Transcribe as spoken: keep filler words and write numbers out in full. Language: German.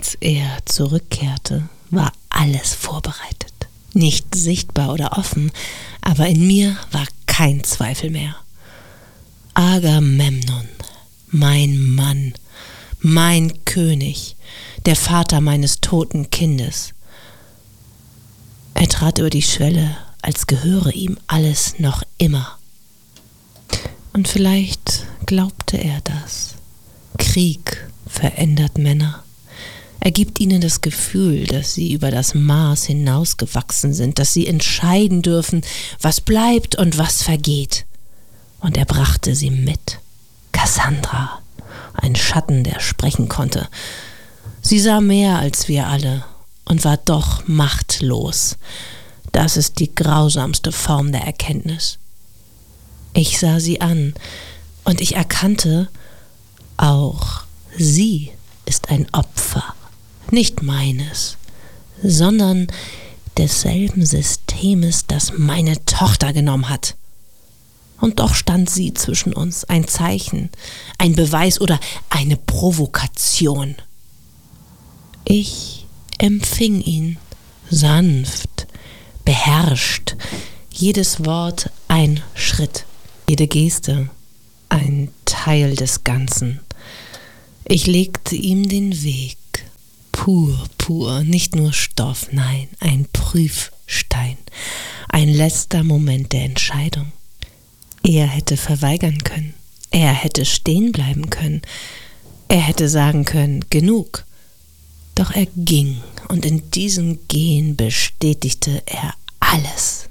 Als er zurückkehrte, war alles vorbereitet. Nicht sichtbar oder offen, aber in mir war kein Zweifel mehr. Agamemnon, mein Mann, mein König, der Vater meines toten Kindes. Er trat über die Schwelle, als gehöre ihm alles noch immer. Und vielleicht glaubte er das. Krieg verändert Männer. Er gibt ihnen das Gefühl, dass sie über das Maß hinausgewachsen sind, dass sie entscheiden dürfen, was bleibt und was vergeht. Und er brachte sie mit. Kassandra, ein Schatten, der sprechen konnte. Sie sah mehr als wir alle und war doch machtlos. Das ist die grausamste Form der Erkenntnis. Ich sah sie an und ich erkannte, auch sie ist ein Opfer. Nicht meines, sondern desselben Systemes, das meine Tochter genommen hat. Und doch stand sie zwischen uns, ein Zeichen, ein Beweis oder eine Provokation. Ich empfing ihn, sanft, beherrscht, jedes Wort ein Schritt, jede Geste ein Teil des Ganzen. Ich legte ihm den Weg. Pur, pur, nicht nur Stoff, nein, ein Prüfstein, ein letzter Moment der Entscheidung. Er hätte verweigern können, er hätte stehen bleiben können, er hätte sagen können, genug. Doch er ging und in diesem Gehen bestätigte er alles.